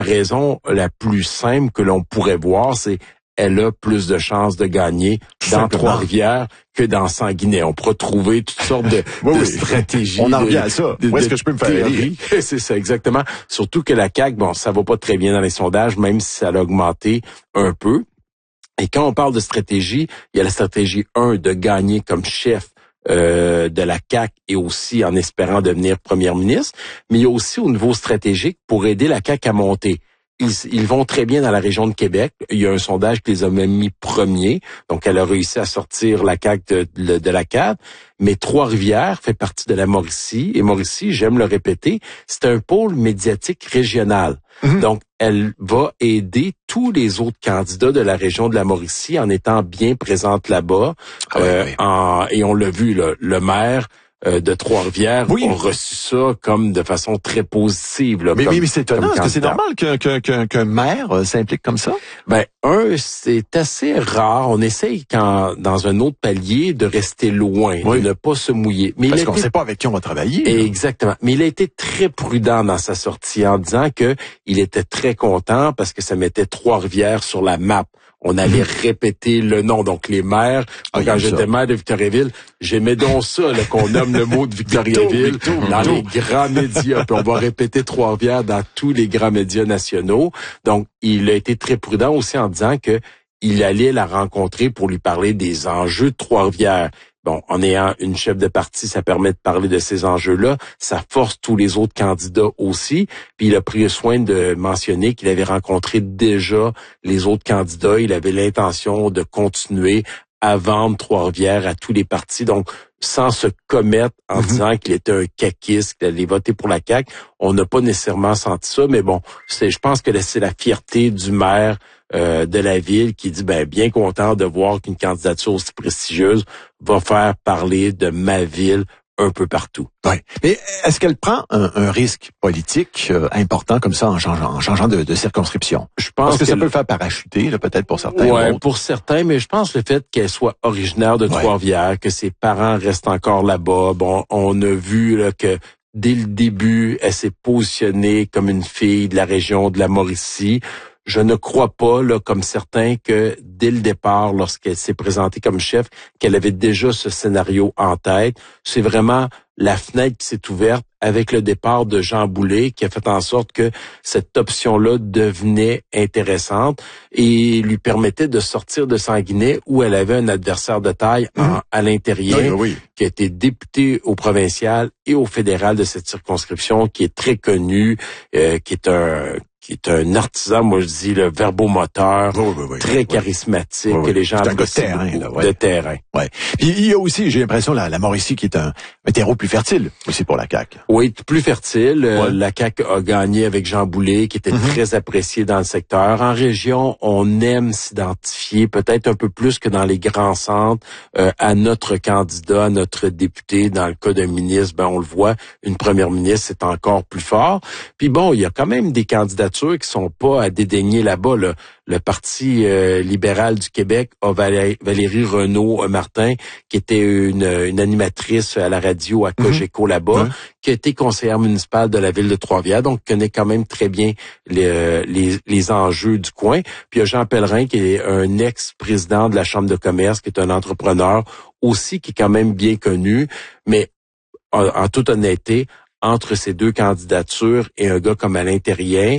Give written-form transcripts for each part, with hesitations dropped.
raison la plus simple que l'on pourrait voir, c'est elle a plus de chances de gagner dans Trois-Rivières que dans Sanguinet. On pourra trouver toutes sortes de stratégies. On en revient à ça. Où est-ce que je peux me faire élire? C'est ça, exactement. Surtout que la CAQ, bon, ça va pas très bien dans les sondages, même si ça a augmenté un peu. Et quand on parle de stratégie, il y a la stratégie 1 de gagner comme chef de la CAQ et aussi en espérant devenir premier ministre, mais il y a aussi au niveau stratégique pour aider la CAQ à monter. Ils vont très bien dans la région de Québec. Il y a un sondage qui les a même mis premiers. Donc, elle a réussi à sortir la CAQ de la CAQ. Mais Trois-Rivières fait partie de la Mauricie. Et Mauricie, j'aime le répéter, c'est un pôle médiatique régional. Donc, elle va aider tous les autres candidats de la région de la Mauricie en étant bien présente là-bas. Et on l'a vu, là, le maire de Trois-Rivières ont reçu ça comme de façon très positive. Là, mais c'est étonnant. Est-ce que c'est normal qu'un maire s'implique comme ça? Ben, c'est assez rare. On essaye dans un autre palier de rester loin, de ne pas se mouiller. Mais parce qu'on ne sait pas avec qui on va travailler. Exactement. Mais il a été très prudent dans sa sortie en disant que il était très content parce que ça mettait Trois-Rivières sur la map. On allait répéter le nom. Donc, les maires, quand j'étais maire de Victoriaville, j'aimais donc ça, là, qu'on nomme le mot de Victoriaville dans les grands médias. Puis on va répéter Trois-Rivières dans tous les grands médias nationaux. Donc, il a été très prudent aussi en disant que il allait la rencontrer pour lui parler des enjeux de Trois-Rivières. Bon, en ayant une chef de parti, ça permet de parler de ces enjeux-là. Ça force tous les autres candidats aussi. Puis il a pris soin de mentionner qu'il avait rencontré déjà les autres candidats. Il avait l'intention de continuer à vendre Trois-Rivières à tous les partis. Donc, sans se commettre en disant qu'il était un caquiste, qu'il allait voter pour la CAQ. On n'a pas nécessairement senti ça, mais bon, je pense que c'est la fierté du maire de la ville qui dit bien content de voir qu'une candidature aussi prestigieuse va faire parler de ma ville un peu partout. Oui. Mais est-ce qu'elle prend un risque politique important comme ça en changeant de circonscription? Je pense que ça peut le faire parachuter, là, peut-être pour certains. Oui, pour certains, mais je pense le fait qu'elle soit originaire de Trois-Rivières, que ses parents restent encore là-bas. Bon, on a vu là, que dès le début, elle s'est positionnée comme une fille de la région de la Mauricie. Je ne crois pas, là, comme certains, que dès le départ, lorsqu'elle s'est présentée comme chef, qu'elle avait déjà ce scénario en tête. C'est vraiment la fenêtre qui s'est ouverte avec le départ de Jean Boulet qui a fait en sorte que cette option-là devenait intéressante et lui permettait de sortir de Sanguinet où elle avait un adversaire de taille à l'intérieur qui a été député au provincial et au fédéral de cette circonscription, qui est très connu, qui est un artisan, moi je dis le verbomoteur, très charismatique, que les gens apprécient de terrain. Ouais. Puis il y a aussi, j'ai l'impression, la Mauricie qui est un terreau plus fertile aussi pour la CAQ. Oui, plus fertile. La CAQ a gagné avec Jean Boulet, qui était très apprécié dans le secteur. En région, on aime s'identifier, peut-être un peu plus que dans les grands centres, à notre candidat, à notre député. Dans le cas d'un ministre, on le voit, une première ministre, c'est encore plus fort. Puis bon, il y a quand même des candidatures qui sont pas à dédaigner là-bas. Là. Le Parti libéral du Québec a Valérie Renaud-Martin, qui était une animatrice à la radio à Cogeco là-bas, qui a été conseillère municipale de la ville de Trois-Rivières, donc connaît quand même très bien les enjeux du coin. Puis il y a Jean Pellerin, qui est un ex-président de la Chambre de commerce, qui est un entrepreneur aussi, qui est quand même bien connu, mais en toute honnêteté, entre ces deux candidatures et un gars comme Alain Terrien,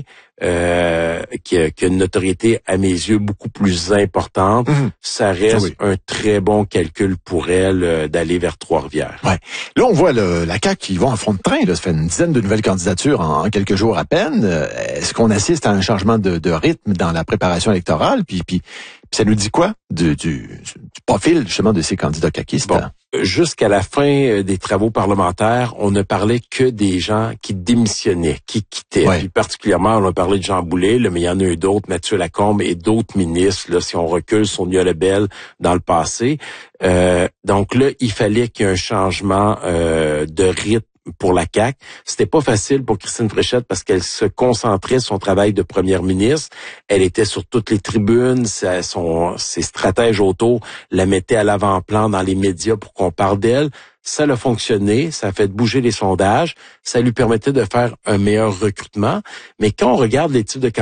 qui a une notoriété à mes yeux beaucoup plus importante, ça reste un très bon calcul pour elle d'aller vers Trois-Rivières. Ouais. Là, on voit la CAQ qui vont en front de train. Là. Ça fait une dizaine de nouvelles candidatures en quelques jours à peine. Est-ce qu'on assiste à un changement de rythme dans la préparation électorale? Puis ça nous dit quoi du profil justement de ces candidats caquistes? Bon. Jusqu'à la fin des travaux parlementaires, on ne parlait que des gens qui démissionnaient, qui quittaient. Puis particulièrement, on a parlé de Jean Boulet, là, mais il y en a eu d'autres, Mathieu Lacombe et d'autres ministres, là, si on recule Sonia Lebel dans le passé. Donc là, il fallait qu'il y ait un changement de rythme pour la CAQ. C'était pas facile pour Christine Fréchette parce qu'elle se concentrait sur son travail de première ministre. Elle était sur toutes les tribunes. Ses stratèges autour la mettaient à l'avant-plan dans les médias pour qu'on parle d'elle. ça a fonctionné, ça a fait bouger les sondages, ça lui permettait de faire un meilleur recrutement. Mais quand on regarde les types de